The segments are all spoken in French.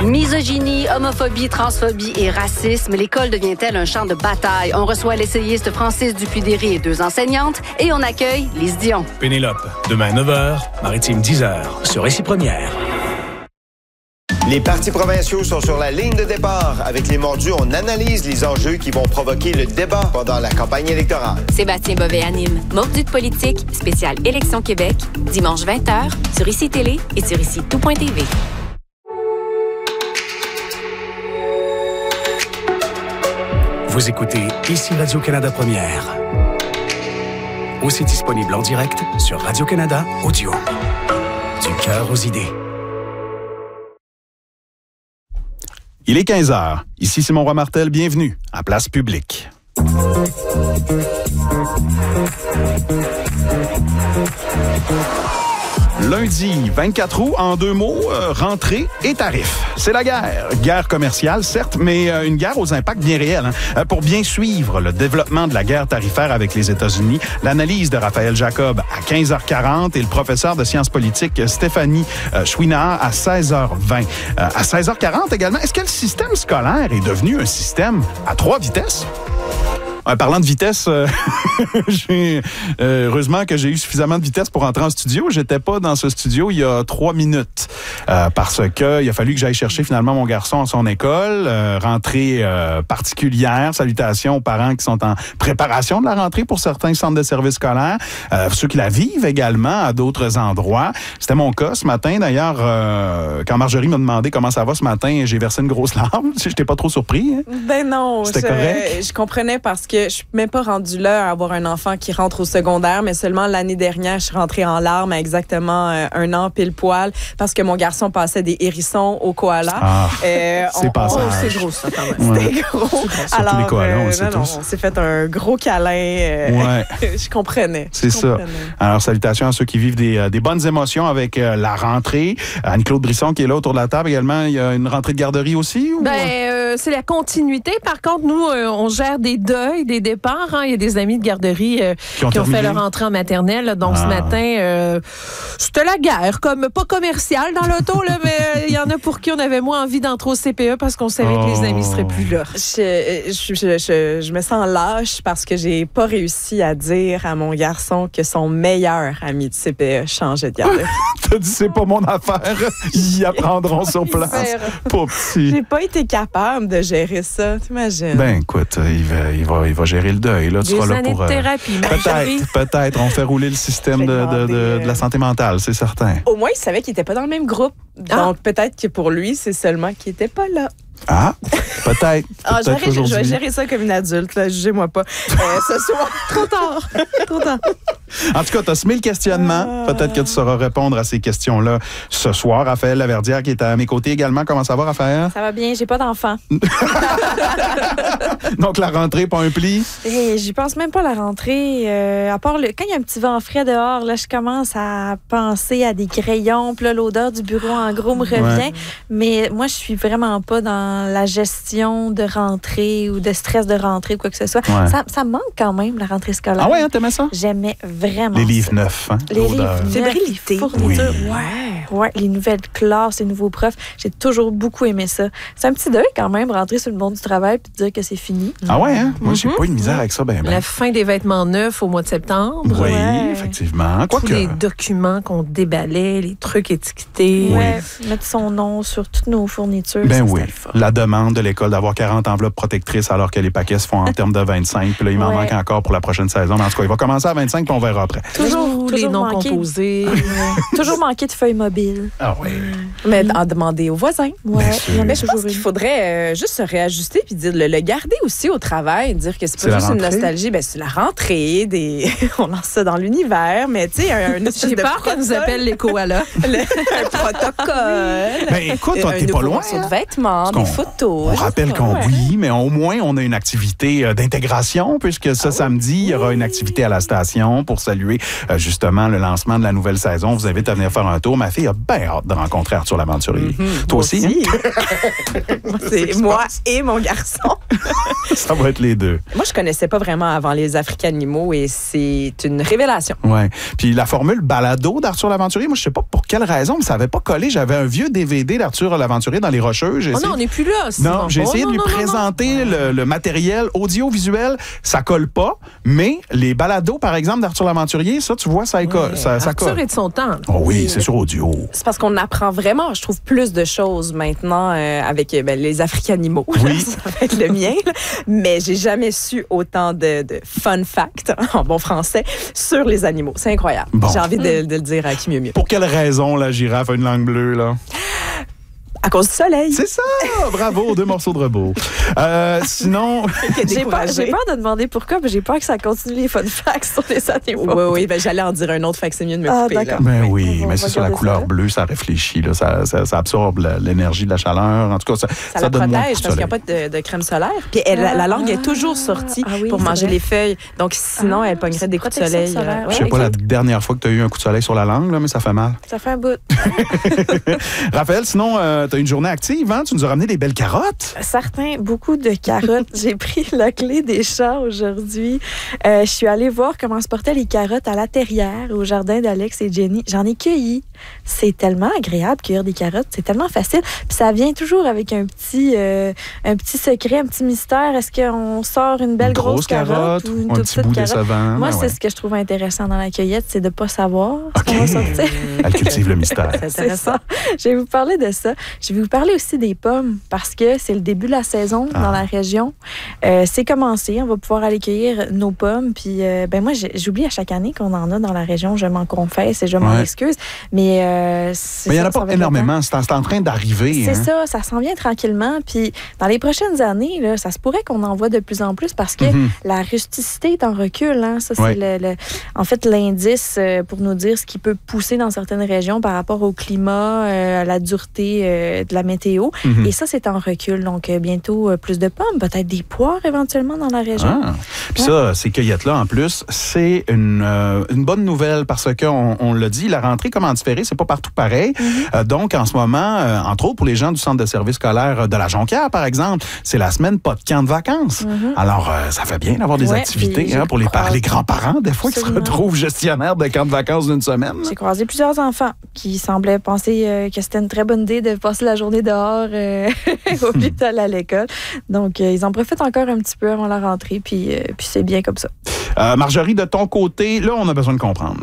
Misogynie, homophobie, transphobie et racisme, l'école devient-elle un champ de bataille? On reçoit l'essayiste Francis Dupuy-Derry et 2 enseignantes et on accueille Lise Dion. Pénélope, demain 9h, Maritime 10h, sur Récit Première. Les partis provinciaux sont sur la ligne de départ. Avec les mordus, on analyse les enjeux qui vont provoquer le débat pendant la campagne électorale. Sébastien Bovet anime Mordus de politique, spécial Élection Québec, dimanche 20h, sur ICI Télé et sur ICI-tout.tv. Vous écoutez ici Radio-Canada Première. Aussi disponible en direct sur Radio-Canada Audio. Du cœur aux idées. Il est 15h. Ici Simon Roy-Martel. Bienvenue à Place Publique. Lundi 24 août, en 2 mots, rentrée et tarifs. C'est la guerre. Guerre commerciale, certes, mais une guerre aux impacts bien réels. Pour bien suivre le développement de la guerre tarifaire avec les États-Unis, l'analyse de Raphaël Jacob à 15h40 et le professeur de sciences politiques Stéphanie Chouinard à 16h20. À 16h40 également, est-ce que le système scolaire est devenu un système à 3 vitesses? Parlant de vitesse, heureusement que j'ai eu suffisamment de vitesse pour entrer en studio. J'étais pas dans ce studio il y a 3 minutes parce que il a fallu que j'aille chercher finalement mon garçon à son école. Rentrée particulière. Salutations aux parents qui sont en préparation de la rentrée pour certains centres de services scolaires. Ceux qui la vivent également à d'autres endroits. C'était mon cas ce matin. D'ailleurs, quand Marjorie m'a demandé comment ça va ce matin, j'ai versé une grosse larme. J'étais pas trop surpris. Hein? Ben non. C'était correct? Je comprenais parce que je suis même pas rendue là à avoir un enfant qui rentre au secondaire, mais seulement l'année dernière, je suis rentrée en larmes à exactement 1 an pile poil parce que mon garçon passait des hérissons au koala. Ah, c'est passage. C'est gros ça quand même. Ouais. C'était gros. Alors, tous les koalas, on le sait tous. On s'est fait un gros câlin. Ouais. Je comprenais. C'est ça. Alors, salutations à ceux qui vivent des bonnes émotions avec la rentrée. Anne-Claude Brisson qui est là autour de la table également. Il y a une rentrée de garderie aussi? Ou... c'est la continuité. Par contre, nous, on gère des deuils, des départs. Il y a des amis de garderie qui ont fait leur entrée en maternelle. Donc, ce matin, c'était la guerre. Comme pas commerciale dans l'auto, là, mais il y en a pour qui on avait moins envie d'entrer au CPE parce qu'on savait que les amis seraient plus là. Je me sens lâche parce que j'ai pas réussi à dire à mon garçon que son meilleur ami de CPE changeait de garderie. T'as dit, c'est pas mon affaire. Ils apprendront sur place. Pas petit. J'ai pas été capable de gérer ça, t'imagines? Ben, écoute, il va gérer le deuil. Là, tu seras là pour... Des années de thérapie. Peut-être. On fait rouler le système de la santé mentale, c'est certain. Au moins, il savait qu'il était pas dans le même groupe. Donc, peut-être que pour lui, c'est seulement qu'il était pas là. Ah, peut-être. Je vais gérer ça comme une adulte, là, jugez-moi pas. Ce soir, trop tard. En tout cas, tu as semé le questionnement. Peut-être que tu sauras répondre à ces questions-là ce soir. Raphaël Laverdière qui est à mes côtés également. Comment ça va, Raphaël? Ça va bien, j'ai pas d'enfant. Donc, la rentrée, pas un pli? J'y pense même pas à la rentrée. À part quand il y a un petit vent frais dehors, là, je commence à penser à des crayons. Puis là, l'odeur du bureau en gros me revient. Ouais. Mais moi, je suis vraiment pas dans la gestion de rentrée ou de stress de rentrée ou quoi que ce soit. Ouais. Ça me manque quand même, la rentrée scolaire. Ah ouais, hein, t'aimais ça? J'aimais vraiment les livres neufs, hein? Les livres neufs. Fébrilité. Fourniture. Oui. Ouais, les nouvelles classes, les nouveaux profs. J'ai toujours beaucoup aimé ça. C'est un petit deuil quand même, rentrer sur le monde du travail puis dire que c'est fini. Ah ouais, hein? Moi, j'ai pas eu de misère avec ça. La fin des vêtements neufs au mois de septembre. Oui, effectivement. Tous les documents qu'on déballait, les trucs étiquetés. Oui. Mettre son nom sur toutes nos fournitures. Ben oui. La demande de l'école d'avoir 40 enveloppes protectrices alors que les paquets se font en termes de 25. Puis là, il m'en manque encore pour la prochaine saison. Mais en tout cas, il va commencer à 25 puis on verra après. Toujours les noms composés. Toujours manquer de feuilles mobiles. Ah oui. Mais en demander aux voisins. Ouais. Mais je pense qu'il faudrait juste se réajuster puis dire le garder aussi au travail, dire que c'est pas juste une nostalgie, c'est la rentrée, on lance ça dans l'univers, mais tu sais, un j'ai peur qu'on nous appelle les koalas. Un protocole. Ben écoute, t'es pas loin. De vêtements, des photos. On rappelle mais au moins on a une activité d'intégration puisque ce samedi, il y aura une activité à la station pour pour saluer justement le lancement de la nouvelle saison. On vous invite à venir faire un tour. Ma fille a bien hâte de rencontrer Arthur l'Aventurier. Toi aussi? Hein? C'est moi et mon garçon. Ça va être les deux. Moi, je connaissais pas vraiment avant les Africanimaux et c'est une révélation. Ouais. Puis la formule balado d'Arthur l'Aventurier, moi, je sais pas pour quelle raison, mais ça avait pas collé. J'avais un vieux DVD d'Arthur l'Aventurier dans les Rocheuses. Oh non, on n'est plus là. Non, j'ai essayé de lui présenter le matériel audiovisuel. Ça colle pas, mais les balados, par exemple, d'Arthur l'Aventurier, ça, tu vois, ça colle. Arthur est de son temps. Oh oui, c'est sur audio. C'est parce qu'on apprend vraiment, je trouve, plus de choses maintenant avec les Africanimaux. Oui. Ça va être le mien. Là. Mais j'ai jamais su autant de fun facts, en bon français, sur les animaux. C'est incroyable. Bon. J'ai envie de le dire à qui mieux mieux. Pour quelle raison la girafe a une langue bleue, là? À cause du soleil. C'est ça! Bravo, 2 morceaux de robot. Sinon... J'ai peur de demander pourquoi, mais j'ai peur que ça continue les fun facts sur les animaux. Oui, j'allais en dire un autre, fait que c'est mieux de me couper. Là. Ben oui, mais c'est sur la couleur bleue, ça réfléchit, là, ça absorbe l'énergie de la chaleur. En tout cas, ça la donne protège parce qu'il n'y a pas de crème solaire. Puis la langue est toujours sortie pour manger les feuilles. Donc sinon, elle pognerait des coups de soleil. Je sais pas la dernière fois que tu as eu un coup de soleil sur la langue, là, mais ça fait mal. Ça fait un bout. Raphaël, sinon, tu as une journée active, hein? Tu nous as ramené des belles carottes. Certains, beaucoup de carottes. J'ai pris la clé des champs aujourd'hui. Je suis allée voir comment se portaient les carottes à la terrière, au jardin d'Alex et Jenny. J'en ai cueilli. C'est tellement agréable de cueillir des carottes. C'est tellement facile. Puis ça vient toujours avec un petit secret, un petit mystère. Est-ce qu'on sort une belle grosse carotte ou une toute petite carotte? Moi, c'est ce que je trouve intéressant dans la cueillette, c'est de ne pas savoir ce qu'on va sortir. Elle cultive le mystère. C'est intéressant. Je vais vous parler de ça. Je vais vous parler aussi des pommes parce que c'est le début de la saison dans la région. C'est commencé. On va pouvoir aller cueillir nos pommes. Puis, moi, j'oublie à chaque année qu'on en a dans la région. Je m'en confesse et je m'en excuse. Mais il n'y en a pas énormément. C'est en train d'arriver. C'est ça s'en vient tranquillement. Puis, dans les prochaines années, là, ça se pourrait qu'on en voit de plus en plus parce que la rusticité est en recul. Hein. Ça, c'est en fait l'indice pour nous dire ce qui peut pousser dans certaines régions par rapport au climat, à la dureté de la météo. Et ça, c'est en recul. Donc, bientôt, plus de pommes, peut-être des poires éventuellement dans la région. Puis ça, ces cueillettes-là, en plus, c'est une bonne nouvelle parce qu'on l'a dit, la rentrée commandiférée, c'est pas partout pareil. Donc, en ce moment, entre autres, pour les gens du centre de service scolaire de la Jonquière, par exemple, c'est la semaine pas de camp de vacances. Alors, ça fait bien d'avoir des activités pour les grands-parents, des fois, qui se retrouvent gestionnaires de camp de vacances d'une semaine. J'ai croisé plusieurs enfants qui semblaient penser que c'était une très bonne idée de passer la journée dehors au lieu d'aller à l'école. Donc, ils en profitent encore un petit peu avant la rentrée, puis c'est bien comme ça. Marjorie, de ton côté, là, on a besoin de comprendre.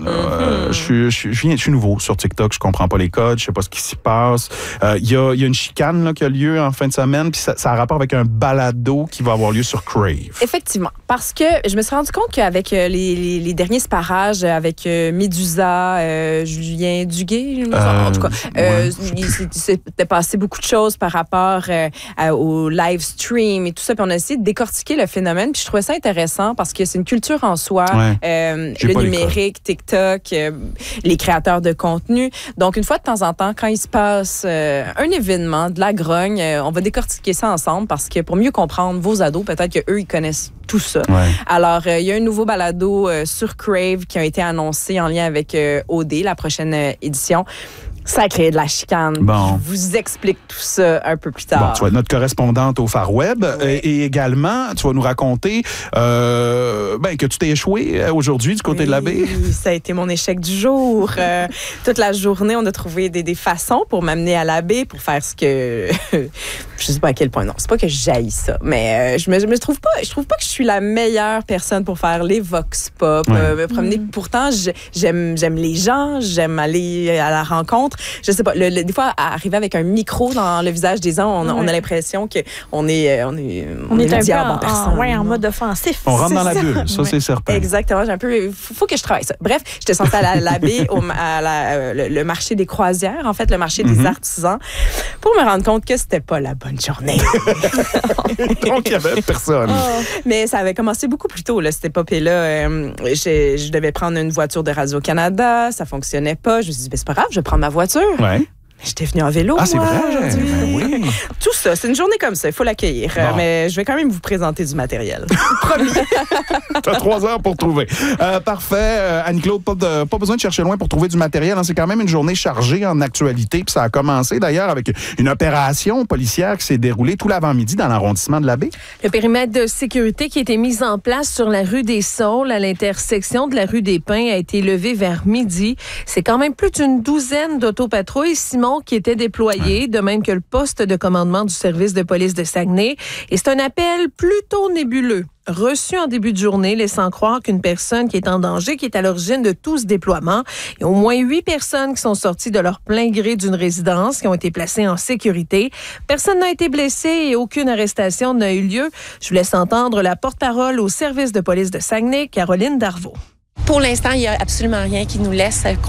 Je suis nouveau sur TikTok, je comprends pas les codes, je sais pas ce qui s'y passe. Il y a une chicane là, qui a lieu en fin de semaine, puis ça a rapport avec un balado qui va avoir lieu sur Crave. Effectivement, parce que je me suis rendu compte qu'avec les derniers sparages avec Médusa, Julien Duguay, en tout cas, il s'était passé beaucoup de choses par rapport au live stream et tout ça, puis on a essayé de décortiquer le phénomène, puis je trouvais ça intéressant parce que c'est une culture en soi, le numérique, TikTok, les créateurs de contenu. Donc, une fois de temps en temps, quand il se passe un événement, de la grogne, on va décortiquer ça ensemble parce que pour mieux comprendre vos ados, peut-être qu'eux, ils connaissent tout ça. Alors, il y a un nouveau balado sur Crave qui a été annoncé en lien avec OD, la prochaine édition. Ça a créé de la chicane. Bon. Je vous explique tout ça un peu plus tard. Bon, tu vas être notre correspondante au Far Web et également, tu vas nous raconter que tu t'es échoué aujourd'hui du côté de la baie. Oui, ça a été mon échec du jour. Toute la journée, on a trouvé des façons pour m'amener à la baie, pour faire ce que... je sais pas à quel point, non, c'est pas que j'haïs ça, mais je me trouve pas que je suis la meilleure personne pour faire les vox pop, me promener. Pourtant, j'aime les gens, j'aime aller à la rencontre. Je sais pas, des fois, arriver avec un micro dans le visage des gens, on a l'impression qu'on est un peu en mode offensif. On rentre dans la bulle, ça c'est certain. Exactement, j'ai un peu... Faut que je travaille ça. Bref, j'étais censée aller à la baie, le marché des croisières, en fait, le marché des artisans, pour me rendre compte que c'était pas la bonne journée. Donc, il y avait personne. Mais ça avait commencé beaucoup plus tôt, là, cette épopée-là. Je devais prendre une voiture de Radio-Canada, ça fonctionnait pas. Je me suis dit, c'est pas grave, je vais prendre ma voiture. Ouais. J'étais venue en vélo, c'est vrai? aujourd'hui. Oui. Tout ça ça. C'est une journée comme ça. Il faut l'accueillir. Bon. Mais je vais quand même vous présenter du matériel. Promis. T'as 3 heures pour trouver. Parfait. Annie-Claude, pas besoin de chercher loin pour trouver du matériel. Hein. C'est quand même une journée chargée en actualité. Puis ça a commencé d'ailleurs avec une opération policière qui s'est déroulée tout l'avant-midi dans l'arrondissement de la Baie. Le périmètre de sécurité qui a été mis en place sur la rue des Saules à l'intersection de la rue des Pins a été levé vers midi. C'est quand même plus d'une douzaine d'autopatrouilles, Simon, qui étaient déployées, de même que le poste de commandement du service de police de Saguenay. Et c'est un appel plutôt nébuleux, reçu en début de journée, laissant croire qu'une personne qui est en danger, qui est à l'origine de tout ce déploiement. Il y a au moins 8 personnes qui sont sorties de leur plein gré d'une résidence, qui ont été placées en sécurité. Personne n'a été blessé et aucune arrestation n'a eu lieu. Je vous laisse entendre la porte-parole au service de police de Saguenay, Caroline Darvaux. Pour l'instant, il n'y a absolument rien qui nous laisse